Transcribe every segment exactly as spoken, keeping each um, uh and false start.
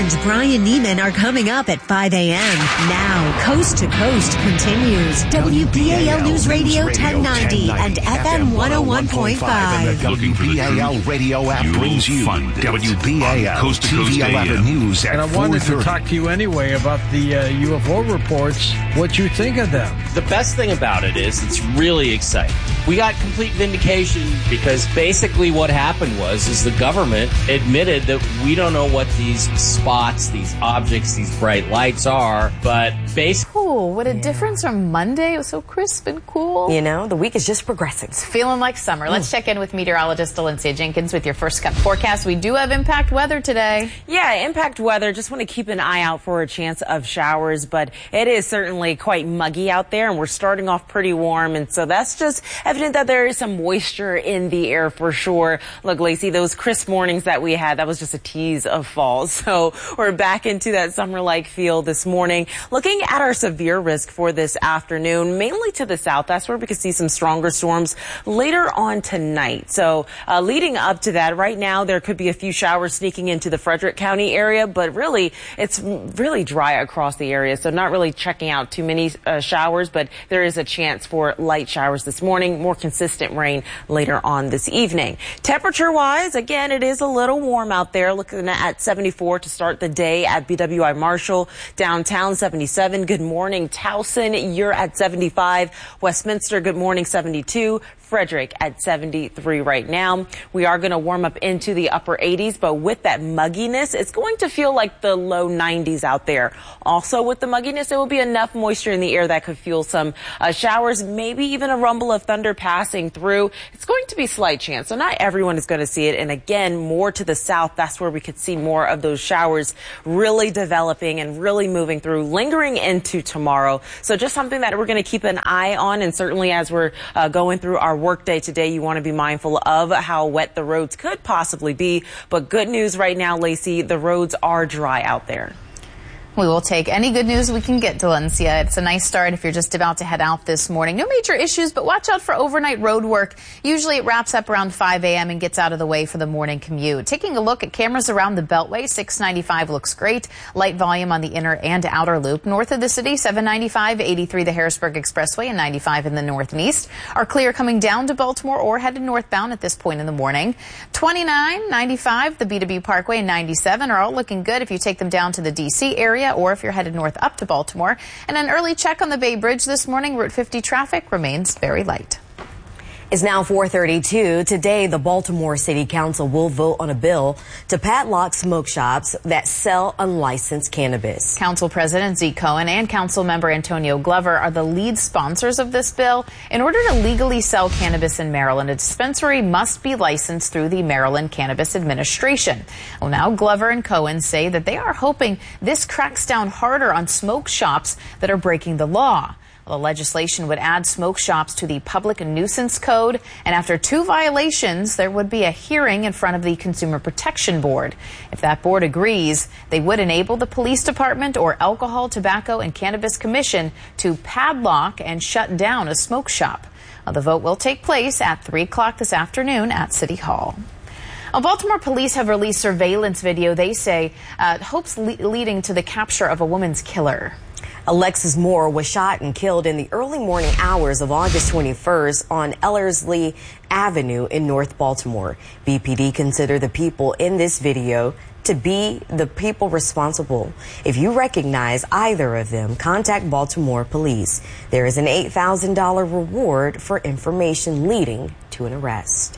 and Brian Neiman are coming up at five a.m. Now, Coast to Coast continues. W B A L News Radio ten ninety and F M one oh one point five. And the W B A L radio app brings you W B A L Coast T V eleven News at And I wanted to talk to you anyway about the uh, U F O reports, what you think of them. The best thing about it is it's really exciting. We got complete vindication because basically what happened was is the government admitted that we don't know what these spots, these objects, these bright lights are, but basically... Cool. What a yeah. difference from Monday. It was so crisp and cool. You know, the week is just progressing. It's feeling like summer. Let's mm. check in with meteorologist Valencia Jenkins with your first cut forecast. We do have impact weather today. Yeah, impact weather. Just want to keep an eye out for a chance of showers, but it is certainly quite muggy out there, and we're starting off pretty warm, and so that's just evident that there is some moisture in the air for sure. Look, Lacey, those crisp mornings that we had, that was just a tease of fall. So we're back into that summer-like feel this morning. Looking at our severe risk for this afternoon, mainly to the south. That's where we could see some stronger storms later on tonight. So uh, leading up to that, right now there could be a few showers sneaking into the Frederick County area, but really it's really dry across the area. So not really checking out too many uh, showers, but there is a chance for light showers this morning, more consistent rain later on this evening. Temperature-wise, again, it is a little warm out there. Looking at seventy-four to start the day at B W I Marshall. Downtown, seventy-seven. Good morning, Towson. You're at seventy-five. Westminster, good morning, seventy-two. Frederick at seventy-three right now. We are going to warm up into the upper eighties, but with that mugginess, it's going to feel like the low nineties out there. Also with the mugginess, there will be enough moisture in the air that could fuel some uh, showers, maybe even a rumble of thunder passing through. It's going to be slight chance, so not everyone is going to see it. And again, more to the south, that's where we could see more of those showers really developing and really moving through, lingering into tomorrow. So just something that we're going to keep an eye on, and certainly as we're uh, going through our work day today, you want to be mindful of how wet the roads could possibly be. But good news right now, Lacey, the roads are dry out there. We will take any good news we can get, Valencia. It's a nice start if you're just about to head out this morning. No major issues, but watch out for overnight road work. Usually it wraps up around five a.m. and gets out of the way for the morning commute. Taking a look at cameras around the Beltway, six ninety-five looks great. Light volume on the inner and outer loop. North of the city, seven ninety-five, eighty-three the Harrisburg Expressway, and ninety-five in the north and east are clear coming down to Baltimore or headed northbound at this point in the morning. twenty-nine, ninety-five, the B W Parkway, and ninety-seven are all looking good if you take them down to the D C area, or if you're headed north up to Baltimore. And an early check on the Bay Bridge this morning, Route fifty traffic remains very light. It's now four thirty-two. Today, the Baltimore City Council will vote on a bill to padlock smoke shops that sell unlicensed cannabis. Council President Zeke Cohen and Council Member Antonio Glover are the lead sponsors of this bill. In order to legally sell cannabis in Maryland, a dispensary must be licensed through the Maryland Cannabis Administration. Well, now Glover and Cohen say that they are hoping this cracks down harder on smoke shops that are breaking the law. The legislation would add smoke shops to the Public Nuisance Code, and after two violations, there would be a hearing in front of the Consumer Protection Board. If that board agrees, they would enable the police department or Alcohol, Tobacco, and Cannabis Commission to padlock and shut down a smoke shop. The vote will take place at three o'clock this afternoon at City Hall. Well, Baltimore police have released surveillance video, they say, uh, hopes le- leading to the capture of a woman's killer. Alexis Moore was shot and killed in the early morning hours of August twenty-first on Ellerslie Avenue in North Baltimore. B P D consider the people in this video to be the people responsible. If you recognize either of them, contact Baltimore Police. There is an eight thousand dollars reward for information leading to an arrest.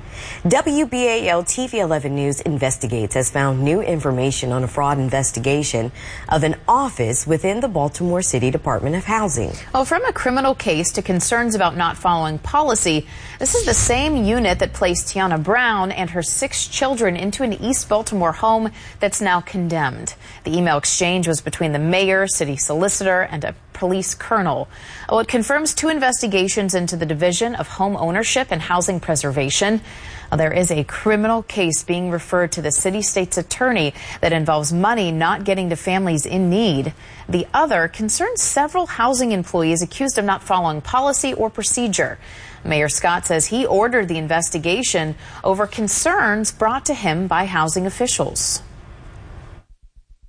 W B A L T V eleven News Investigates has found new information on a fraud investigation of an office within the Baltimore City Department of Housing. Well, from a criminal case to concerns about not following policy, this is the same unit that placed Tiana Brown and her six children into an East Baltimore home that's now condemned. The email exchange was between the mayor, city solicitor, and a police colonel. Well, it confirms two investigations into the Division of Home Ownership and Housing Preservation. There is a criminal case being referred to the city state's attorney that involves money not getting to families in need. The other concerns several housing employees accused of not following policy or procedure. Mayor Scott says he ordered the investigation over concerns brought to him by housing officials.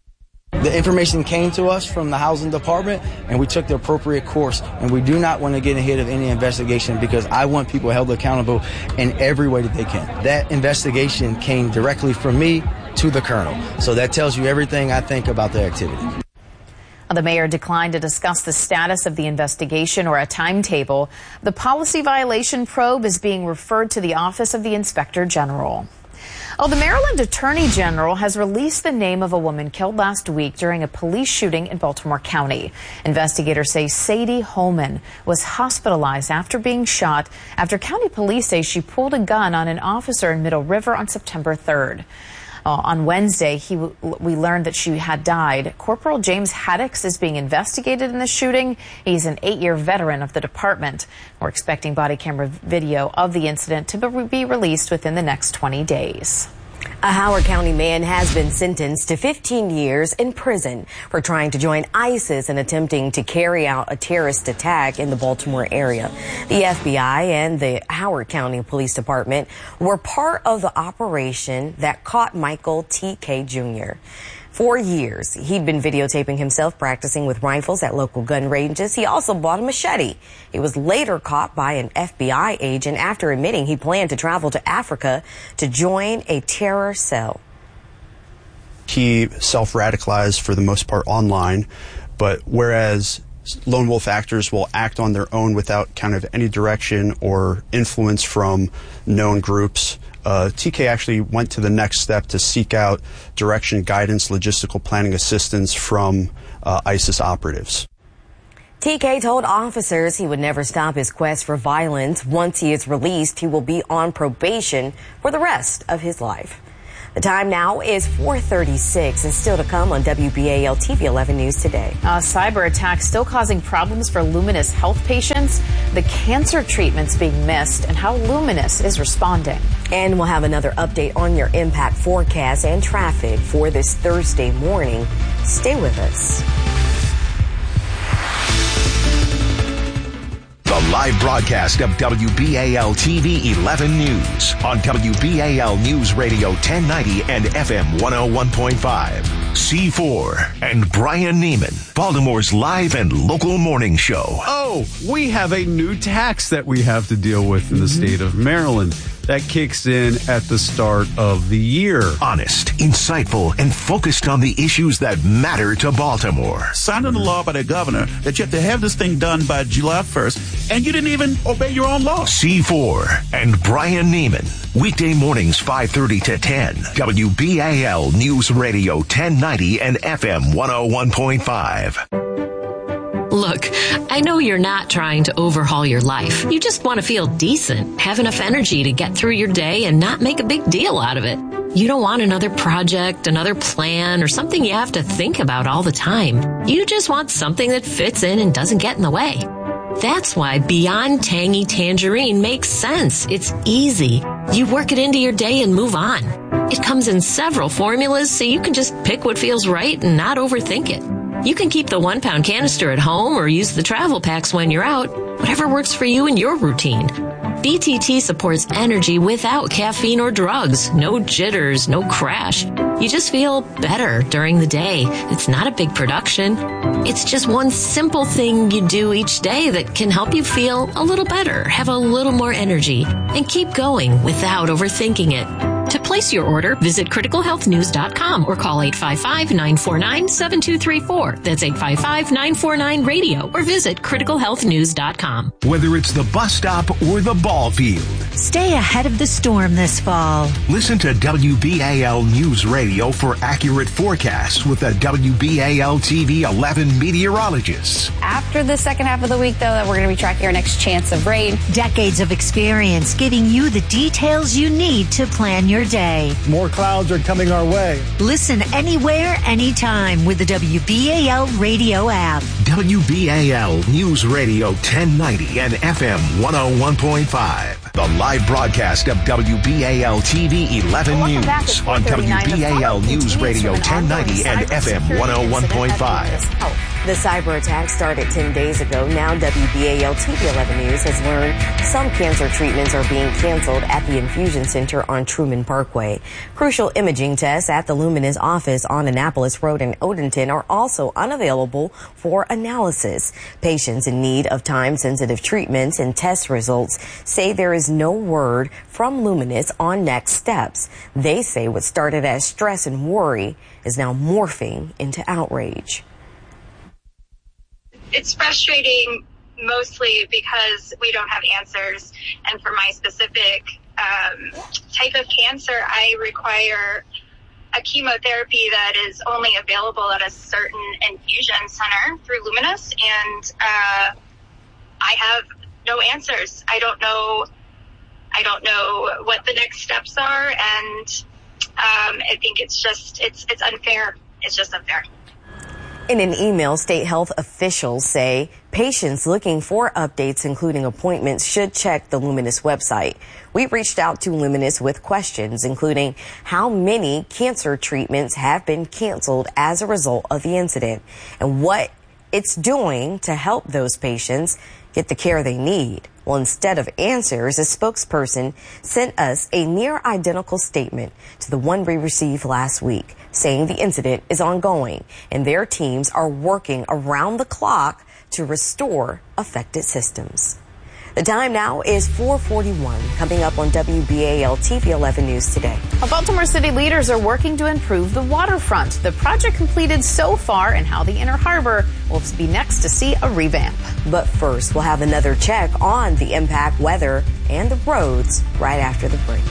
The information came to us from the housing department, and we took the appropriate course. And we do not want to get ahead of any investigation because I want people held accountable in every way that they can. That investigation came directly from me to the colonel. So that tells you everything I think about the activity. The mayor declined to discuss the status of the investigation or a timetable. The policy violation probe is being referred to the Office of the Inspector General. Oh, the Maryland Attorney General has released the name of a woman killed last week during a police shooting in Baltimore County. Investigators say Sadie Holman was hospitalized after being shot after county police say she pulled a gun on an officer in Middle River on September third. Uh, on Wednesday, he, we learned that she had died. Corporal James Haddix is being investigated in the shooting. He's an eight-year veteran of the department. We're expecting body camera video of the incident to be released within the next twenty days. A Howard County man has been sentenced to fifteen years in prison for trying to join ISIS and attempting to carry out a terrorist attack in the Baltimore area. The F B I and the Howard County Police Department were part of the operation that caught Michael T K Junior For years, he'd been videotaping himself practicing with rifles at local gun ranges. He also bought a machete. He was later caught by an F B I agent after admitting he planned to travel to Africa to join a terror cell. He self-radicalized for the most part online, but whereas lone wolf actors will act on their own without kind of any direction or influence from known groups, Uh, T K actually went to the next step to seek out direction, guidance, logistical planning assistance from uh, ISIS operatives. T K told officers he would never stop his quest for violence. Once he is released, he will be on probation for the rest of his life. The time now is four thirty-six, and still to come on W B A L T V eleven News Today. A cyber attack still causing problems for Luminous Health patients, the cancer treatments being missed, and how Luminous is responding. And we'll have another update on your impact forecast and traffic for this Thursday morning. Stay with us. The live broadcast of W B A L T V eleven News on W B A L News Radio ten ninety and F M one oh one point five. C four and Brian Neiman, Baltimore's live and local morning show. Oh, we have a new tax that we have to deal with in the state of Maryland. That kicks in at the start of the year. Honest, insightful, and focused on the issues that matter to Baltimore. Signed into law by the governor that you have to have this thing done by July first, and you didn't even obey your own law. C four and Brian Neiman. Weekday mornings five thirty to ten. W B A L News Radio ten ninety and F M one oh one point five. Look, I know you're not trying to overhaul your life. You just want to feel decent, have enough energy to get through your day and not make a big deal out of it. You don't want another project, another plan, or something you have to think about all the time. You just want something that fits in and doesn't get in the way. That's why Beyond Tangy Tangerine makes sense. It's easy. You work it into your day and move on. It comes in several formulas, so you can just pick what feels right and not overthink it. You can keep the one pound canister at home or use the travel packs when you're out, whatever works for you and your routine. B T T supports energy without caffeine or drugs. No jitters, no crash. You just feel better during the day. It's not a big production. It's just one simple thing you do each day that can help you feel a little better, have a little more energy, and keep going without overthinking it. To place your order, visit critical health news dot com or call eight five five, nine four nine, seven two three four. That's eight five five, nine four nine, radio or visit critical health news dot com. Whether it's the bus stop or the ball field. Stay ahead of the storm this fall. Listen to W B A L News Radio for accurate forecasts with the W B A L T V eleven meteorologists. After the second half of the week, though, that we're going to be tracking our next chance of rain. Decades of experience giving you the details you need to plan your day. More clouds are coming our way. Listen anywhere, anytime with the W B A L radio app. W B A L News Radio ten ninety and F M one oh one point five. The live broadcast of W B A L T V eleven News on W B A L News Radio ten ninety and F M one oh one point five. The cyber attack started ten days ago. Now W B A L T V eleven News has learned some cancer treatments are being canceled at the Infusion Center on Truman Parkway. Crucial imaging tests at the Luminous office on Annapolis Road in Odenton are also unavailable for analysis. Patients in need of time-sensitive treatments and test results say there is no word from Luminous on next steps. They say what started as stress and worry is now morphing into outrage. It's frustrating mostly because we don't have answers. And for my specific um, type of cancer, I require a chemotherapy that is only available at a certain infusion center through Luminous. And uh, I have no answers. I don't know. I don't know what the next steps are. And um, I think it's just, it's, it's unfair. It's just unfair. In an email, state health officials say patients looking for updates, including appointments, should check the Luminous website. We reached out to Luminous with questions, including how many cancer treatments have been canceled as a result of the incident and what it's doing to help those patients get the care they need. Well, instead of answers, a spokesperson sent us a near identical statement to the one we received last week, saying the incident is ongoing and their teams are working around the clock to restore affected systems. The time now is four forty-one. Coming up on W B A L T V eleven News today. Well, Baltimore City leaders are working to improve the waterfront. The project completed so far and how the Inner Harbor will be next to see a revamp. But first, we'll have another check on the impact, weather, and the roads right after the break.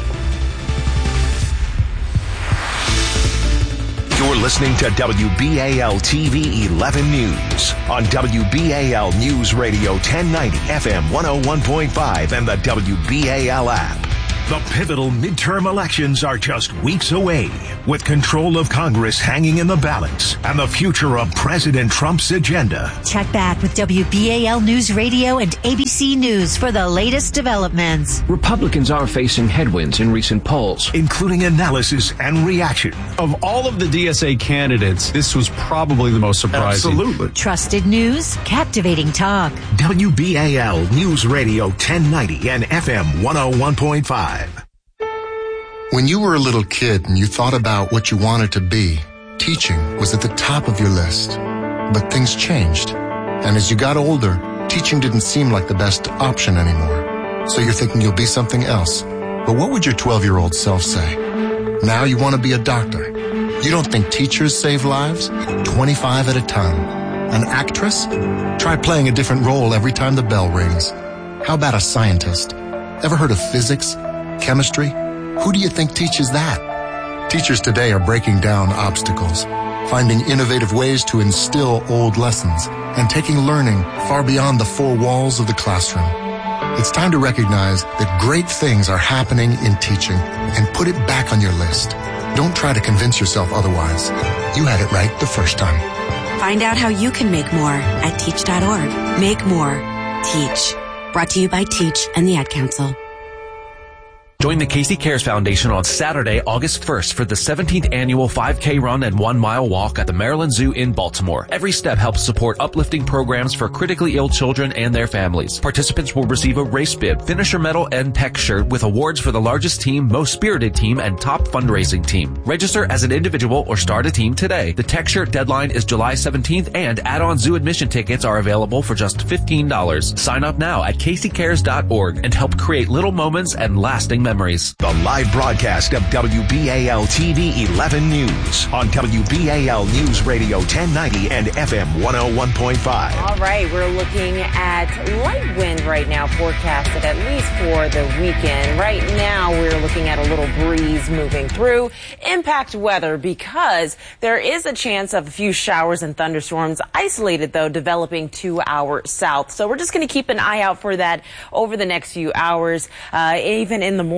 You're listening to W B A L T V eleven News on W B A L News Radio ten ninety F M one oh one point five and the W B A L app. The pivotal midterm elections are just weeks away, with control of Congress hanging in the balance and the future of President Trump's agenda. Check back with W B A L News Radio and A B C News for the latest developments. Republicans are facing headwinds in recent polls, including analysis and reaction. Of all of the D S A candidates, this was probably the most surprising. Absolutely. Trusted news, captivating talk. W B A L News Radio ten ninety and F M one oh one point five. When you were a little kid and you thought about what you wanted to be, teaching was at the top of your list. But things changed. And as you got older, teaching didn't seem like the best option anymore. So you're thinking you'll be something else. But what would your twelve-year-old self say? Now you want to be a doctor. You don't think teachers save lives? twenty-five at a time. An actress? Try playing a different role every time the bell rings. How about a scientist? Ever heard of physics? Chemistry? Who do you think teaches that? Teachers today are breaking down obstacles, finding innovative ways to instill old lessons, and taking learning far beyond the four walls of the classroom. It's time to recognize that great things are happening in teaching and put it back on your list. Don't try to convince yourself otherwise. You had it right the first time. Find out how you can make more at teach dot org. Make more. Teach. Brought to you by Teach and the Ad Council. Join the Casey Cares Foundation on Saturday, August first for the seventeenth annual five K run and one mile walk at the Maryland Zoo in Baltimore. Every step helps support uplifting programs for critically ill children and their families. Participants will receive a race bib, finisher medal, and tech shirt with awards for the largest team, most spirited team, and top fundraising team. Register as an individual or start a team today. The tech shirt deadline is July seventeenth, and add-on zoo admission tickets are available for just fifteen dollars. Sign up now at casey cares dot org and help create little moments and lasting memories. The live broadcast of W B A L T V eleven News on W B A L News Radio ten ninety and F M one oh one point five. All right, we're looking at light wind right now, forecasted at least for the weekend. Right now, we're looking at a little breeze moving through. Impact weather, because there is a chance of a few showers and thunderstorms, isolated though, developing to our south. So we're just going to keep an eye out for that over the next few hours, uh, even in the morning.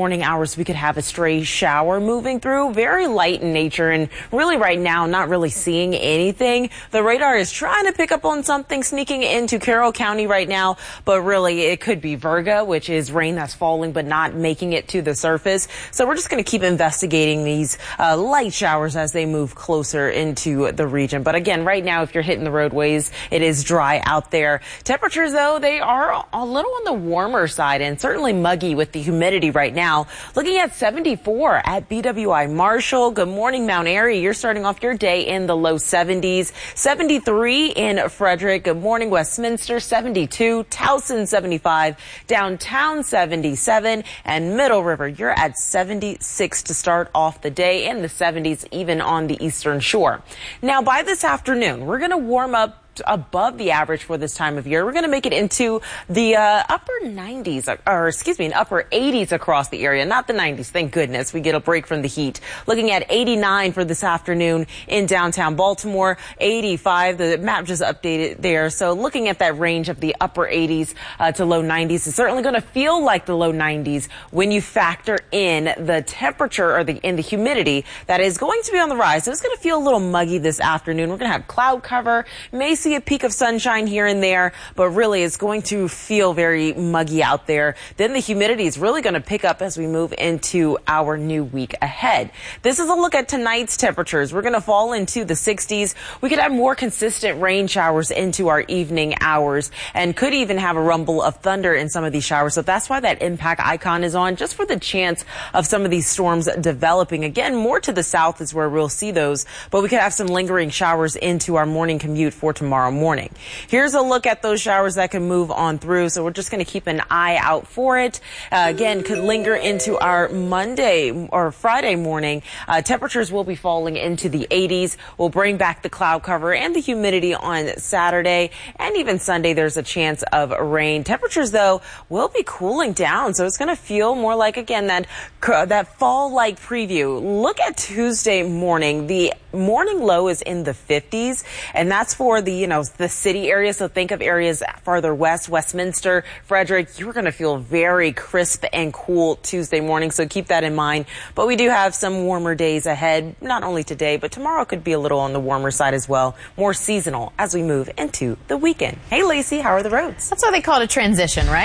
morning hours, we could have a stray shower moving through, very light in nature, and really right now, not really seeing anything. The radar is trying to pick up on something sneaking into Carroll County right now, but really it could be Virga, which is rain that's falling but not making it to the surface. So we're just going to keep investigating these uh, light showers as they move closer into the region. But again, right now, if you're hitting the roadways, it is dry out there. Temperatures, though, they are a little on the warmer side and certainly muggy with the humidity right now. Looking at seventy-four at B W I Marshall. Good morning, Mount Airy. You're starting off your day in the low seventies. seventy-three in Frederick. Good morning, Westminster. seventy-two. Towson, seventy-five. Downtown, seventy-seven. And Middle River, you're at seventy-six to start off the day, in the seventies even on the eastern shore. Now, by this afternoon, we're going to warm up above the average for this time of year. We're going to make it into the uh, upper nineties, or excuse me, upper eighties across the area, not the nineties. Thank goodness we get a break from the heat. Looking at eighty-nine for this afternoon in downtown Baltimore, eighty-five. The map just updated there. So looking at that range of the upper eighties uh, to low nineties, it's certainly going to feel like the low nineties when you factor in the temperature or the in the humidity that is going to be on the rise. So it's going to feel a little muggy this afternoon. We're going to have cloud cover, may see a peak of sunshine here and there, but really it's going to feel very muggy out there. Then the humidity is really going to pick up as we move into our new week ahead. This is a look at tonight's temperatures. We're going to fall into the sixties. We could have more consistent rain showers into our evening hours and could even have a rumble of thunder in some of these showers. So that's why that impact icon is on, just for the chance of some of these storms developing. Again, more to the south is where we'll see those, but we could have some lingering showers into our morning commute for tomorrow morning. Here's a look at those showers that can move on through. So we're just going to keep an eye out for it. Uh, again, could linger into our Monday or Friday morning. Uh, temperatures will be falling into the eighties. We'll bring back the cloud cover and the humidity on Saturday, and even Sunday there's a chance of rain. Temperatures, though, will be cooling down. So it's going to feel more like, again, that, that fall-like preview. Look at Tuesday morning. The morning low is in the fifties, and that's for the, you know, the city area. So think of areas farther west, Westminster, Frederick. You're going to feel very crisp and cool Tuesday morning. So keep that in mind. But we do have some warmer days ahead, not only today, but tomorrow could be a little on the warmer side as well. More seasonal as we move into the weekend. Hey, Lacey, how are the roads? That's why they call it a transition, right?